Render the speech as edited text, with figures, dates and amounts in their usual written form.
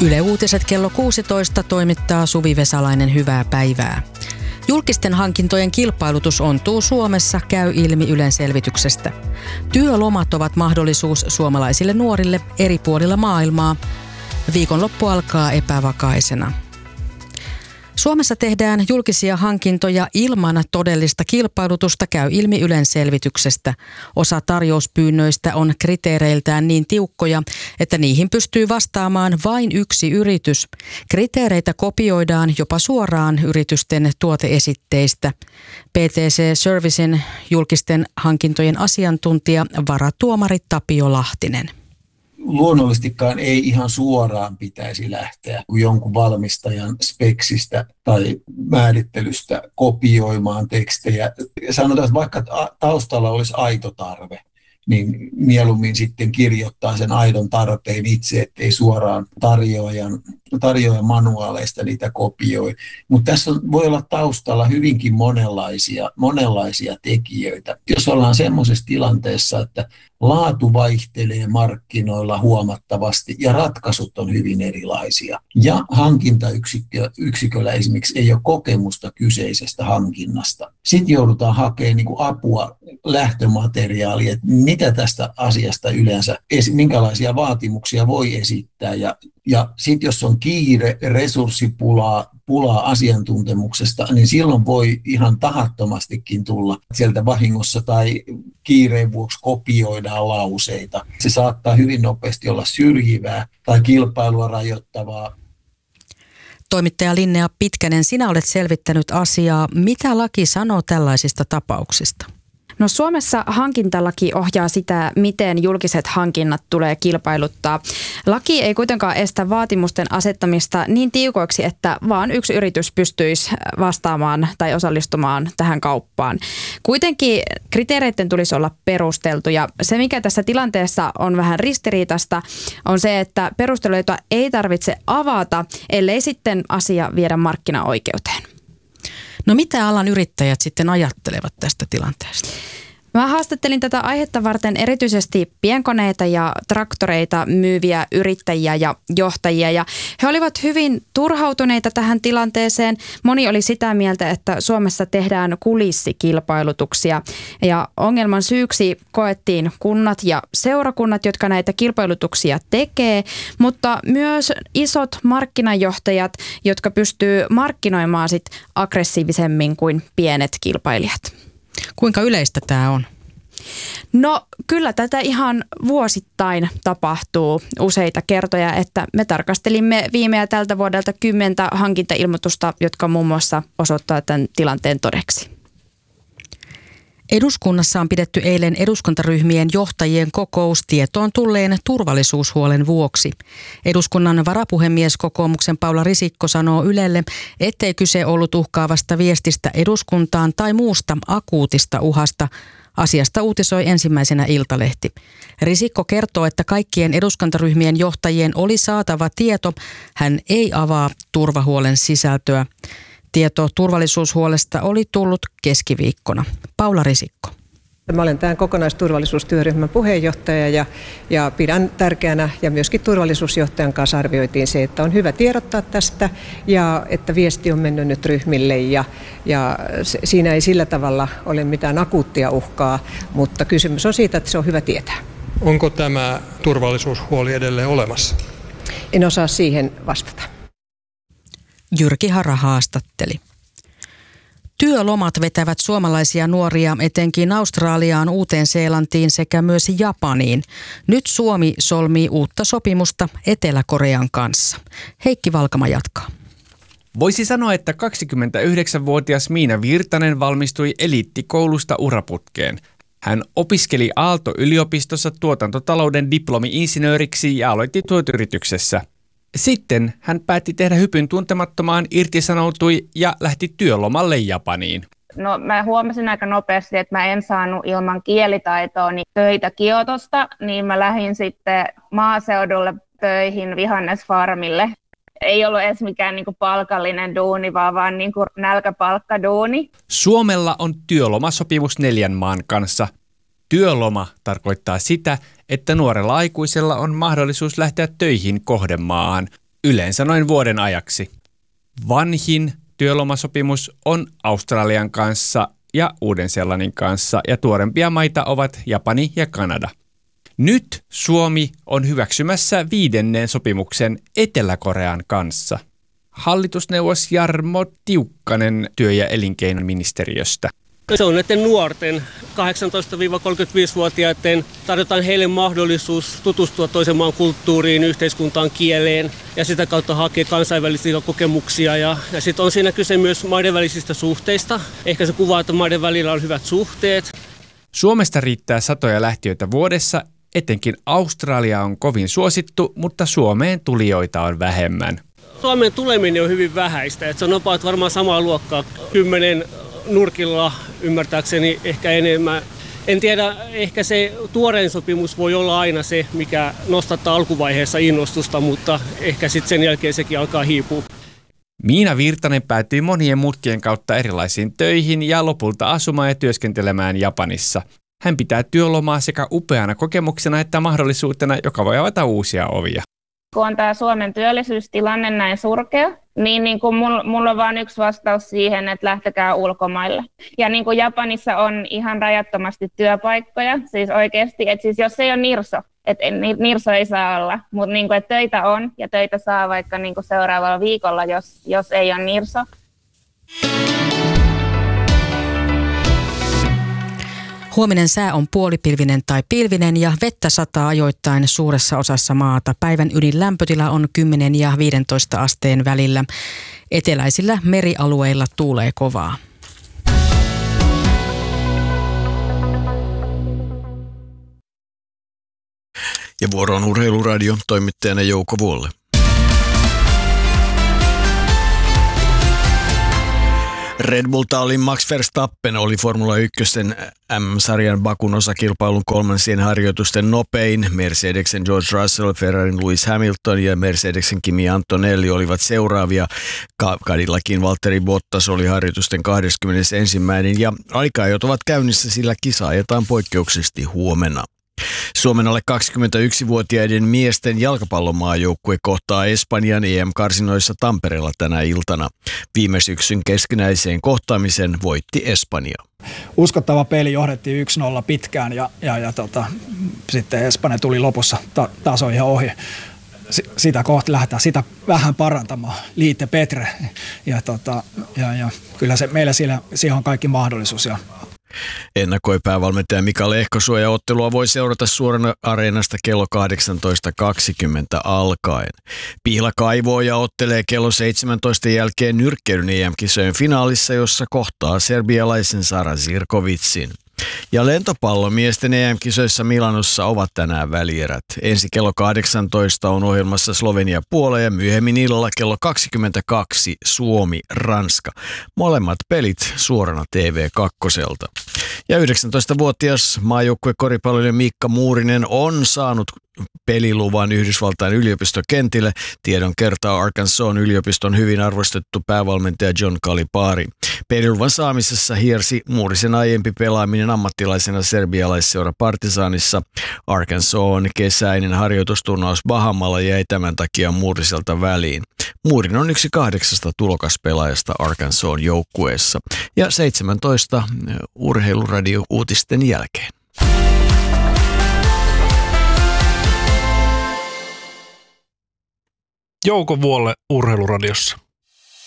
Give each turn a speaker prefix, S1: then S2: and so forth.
S1: Yle Uutiset kello 16 toimittaa Suvi Vesalainen, hyvää päivää. Julkisten hankintojen kilpailutus ontuu Suomessa, käy ilmi Ylen selvityksestä. Työlomat ovat mahdollisuus suomalaisille nuorille eri puolilla maailmaa. Viikonloppu alkaa epävakaisena. Suomessa tehdään julkisia hankintoja ilman todellista kilpailutusta, käy ilmi Ylen selvityksestä. Osa tarjouspyynnöistä on kriteereiltään niin tiukkoja, että niihin pystyy vastaamaan vain yksi yritys. Kriteereitä kopioidaan jopa suoraan yritysten tuoteesitteistä. PTC Servicen julkisten hankintojen asiantuntija varatuomari Tapio Lahtinen.
S2: Luonnollisestikaan ei ihan suoraan pitäisi lähteä jonkun valmistajan speksistä tai määrittelystä kopioimaan tekstejä. Sanotaan, että vaikka taustalla olisi aito tarve, niin mieluummin sitten kirjoittaa sen aidon tarpeen itse, ettei suoraan tarjoajan manuaaleista niitä kopioi. Mutta tässä voi olla taustalla hyvinkin monenlaisia tekijöitä. Jos ollaan semmoisessa tilanteessa, että laatu vaihtelee markkinoilla huomattavasti ja ratkaisut on hyvin erilaisia. Ja hankintayksiköllä esimerkiksi ei ole kokemusta kyseisestä hankinnasta. Sitten joudutaan hakemaan apua lähtömateriaalia, että mitä tästä asiasta yleensä, minkälaisia vaatimuksia voi esittää. Ja sitten jos on kiire, resurssipulaa asiantuntemuksesta, niin silloin voi ihan tahattomastikin tulla sieltä vahingossa tai kiireen vuoksi kopioidaan lauseita. Se saattaa hyvin nopeasti olla syrjivää tai kilpailua rajoittavaa.
S1: Toimittaja Linnea Pitkänen, sinä olet selvittänyt asiaa. Mitä laki sanoo tällaisista tapauksista?
S3: No Suomessa hankintalaki ohjaa sitä, miten julkiset hankinnat tulee kilpailuttaa. Laki ei kuitenkaan estä vaatimusten asettamista niin tiukoiksi, että vaan yksi yritys pystyisi vastaamaan tai osallistumaan tähän kauppaan. Kuitenkin kriteereiden tulisi olla perusteltuja. Se, mikä tässä tilanteessa on vähän ristiriitasta, on se, että perusteluita ei tarvitse avata, ellei sitten asia viedä markkinaoikeuteen.
S1: No mitä alan yrittäjät sitten ajattelevat tästä tilanteesta?
S3: Mä haastattelin tätä aihetta varten erityisesti pienkoneita ja traktoreita myyviä yrittäjiä ja johtajia, ja he olivat hyvin turhautuneita tähän tilanteeseen. Moni oli sitä mieltä, että Suomessa tehdään kulissikilpailutuksia, ja ongelman syyksi koettiin kunnat ja seurakunnat, jotka näitä kilpailutuksia tekee, mutta myös isot markkinajohtajat, jotka pystyy markkinoimaan sit aggressiivisemmin kuin pienet kilpailijat.
S1: Kuinka yleistä tämä on?
S3: No kyllä tätä ihan vuosittain tapahtuu useita kertoja, että me tarkastelimme viime ja tältä vuodelta 10 hankintailmoitusta, jotka muun muassa osoittaa tämän tilanteen todeksi.
S1: Eduskunnassa on pidetty eilen eduskuntaryhmien johtajien kokous tietoon tulleen turvallisuushuolen vuoksi. Eduskunnan varapuhemies kokoomuksen Paula Risikko sanoo Ylelle, ettei kyse ollut uhkaavasta viestistä eduskuntaan tai muusta akuutista uhasta. Asiasta uutisoi ensimmäisenä Iltalehti. Risikko kertoo, että kaikkien eduskuntaryhmien johtajien oli saatava tieto. Hän ei avaa turvahuolen sisältöä. Tieto turvallisuushuolesta oli tullut keskiviikkona. Paula Risikko.
S4: Mä olen tämän kokonaisturvallisuustyöryhmän puheenjohtaja ja pidän tärkeänä, ja myöskin turvallisuusjohtajan kanssa arvioitiin se, että on hyvä tiedottaa tästä ja että viesti on mennyt nyt ryhmille ja siinä ei sillä tavalla ole mitään akuuttia uhkaa, mutta kysymys on siitä, että se on hyvä tietää.
S5: Onko tämä turvallisuushuoli edelleen olemassa?
S4: En osaa siihen vastata.
S1: Jyrki Hara haastatteli. Työlomat vetävät suomalaisia nuoria etenkin Australiaan, Uuteen-Seelantiin sekä myös Japaniin. Nyt Suomi solmii uutta sopimusta Etelä-Korean kanssa. Heikki Valkama jatkaa.
S6: Voisi sanoa, että 29-vuotias Miina Virtanen valmistui eliittikoulusta uraputkeen. Hän opiskeli Aalto-yliopistossa tuotantotalouden diplomi-insinööriksi ja aloitti tuotyrityksessä. Sitten hän päätti tehdä hypyn tuntemattomaan, irtisanoutui ja lähti työlomalle Japaniin.
S7: No mä huomasin aika nopeasti, että mä en saanut ilman kielitaitoa töitä Kiotosta, niin mä lähdin sitten maaseudulle töihin vihannesfarmille. Ei ollut edes mikään palkallinen duuni, vaan nälkäpalkkaduuni.
S6: Suomella on työlomasopimus 4 maan kanssa. Työloma tarkoittaa sitä, että nuorella aikuisella on mahdollisuus lähteä töihin kohdemaahan. yleensä noin vuoden ajaksi. Vanhin työlomasopimus on Australian kanssa ja Uuden-Seelannin kanssa ja tuorempia maita ovat Japani ja Kanada. Nyt Suomi on hyväksymässä 5. sopimuksen Etelä-Korean kanssa. Hallitusneuvos Jarmo Tiukkanen työ- ja elinkeinoministeriöstä.
S8: Se on näiden nuorten 18-35-vuotiaiden, tarjotaan heille mahdollisuus tutustua toisen maan kulttuuriin, yhteiskuntaan, kieleen ja sitä kautta hakea kansainvälisiä kokemuksia. Ja sitten on siinä kyse myös maiden välisistä suhteista. Ehkä se kuvaa, että maiden välillä on hyvät suhteet.
S6: Suomesta riittää satoja lähtiöitä vuodessa, etenkin Australia on kovin suosittu, mutta Suomeen tulijoita on vähemmän.
S8: Suomeen tuleminen on hyvin vähäistä, että se on about varmaan samaa luokkaa 10 nurkilla ymmärtääkseni ehkä enemmän. En tiedä, ehkä se tuorein sopimus voi olla aina se, mikä nostattaa alkuvaiheessa innostusta, mutta ehkä sitten sen jälkeen sekin alkaa hiipua.
S6: Miina Virtanen päätyi monien mutkien kautta erilaisiin töihin ja lopulta asumaan ja työskentelemään Japanissa. Hän pitää työlomaa sekä upeana kokemuksena että mahdollisuutena, joka voi avata uusia ovia.
S7: Kun on tämä Suomen työllisyystilanne näin surkea, niin kuin mulla on vain yksi vastaus siihen, että lähtekää ulkomaille. Ja niin kuin Japanissa on ihan rajattomasti työpaikkoja, siis oikeasti, että siis jos ei ole nirso, että nirso ei saa olla, mutta niin kuin, että töitä on ja töitä saa vaikka niin kuin seuraavalla viikolla, jos ei ole nirso.
S1: Huominen sää on puolipilvinen tai pilvinen ja vettä sataa ajoittain suuressa osassa maata. Päivän ydin lämpötila on 10 ja 15 asteen välillä. Eteläisillä merialueilla tuulee kovaa.
S9: Ja vuoro on Urheiluradio, toimittajana Jouko Vuolle. Red Bull-tallin Max Verstappen oli Formula 1 MM-sarjan Bakun osakilpailun kolmansien harjoitusten nopein. Mercedesen George Russell, Ferrarin Lewis Hamilton ja Mercedesen Kimi Antonelli olivat seuraavia. Cadillacin Valtteri Bottas oli harjoitusten 21. ja aika-ajot ovat käynnissä, sillä kisa ajetaan poikkeuksellisesti huomenna. Suomen alle 21-vuotiaiden miesten jalkapallomaajoukkue kohtaa Espanjan EM-karsinoissa Tampereella tänä iltana. Viime syksyn keskinäiseen kohtaamisen voitti Espanja.
S10: Uskottava peli, johdettiin 1-0 pitkään ja sitten Espanja tuli lopussa taso ihan ohi. Sitä kohta lähdetään sitä vähän parantamaan, liite Petre ja kyllä se meillä siihen on kaikki mahdollisuus.
S9: Ennakoi päävalmentaja Mika Lehkosuo ja ottelua voi seurata suorana Areenasta kello 18.20 alkaen. Pihla kaivoo ja ottelee kello 17 jälkeen nyrkkeilyn EM-kisojen finaalissa, jossa kohtaa serbialaisen Sara Zirkovitsin. Ja lentopallomiesten EM-kisoissa Milanossa ovat tänään välierät. Ensi kello 18 on ohjelmassa Slovenia-Puola ja myöhemmin illalla kello 22 Suomi-Ranska. Molemmat pelit suorana TV2. Ja 19-vuotias maajoukkuekoripalloilija Miikka Muurinen on saanut peliluvan Yhdysvaltain yliopistokentille. Tiedon kertaa Arkansasin yliopiston hyvin arvostettu päävalmentaja John Calipari. Peliluvan saamisessa hiersi Muurisen aiempi pelaaminen ammattilaisena serbialaisseura Partizanissa. Arkansasin kesäinen harjoitusturnaus Bahamalla jäi tämän takia Muuriselta väliin. Muurin on yksi 8 tulokaspelaajasta Arkansasin joukkueessa. Ja 17 Urheiluradio-uutisten jälkeen.
S5: Jouko Vuolle Urheiluradiossa.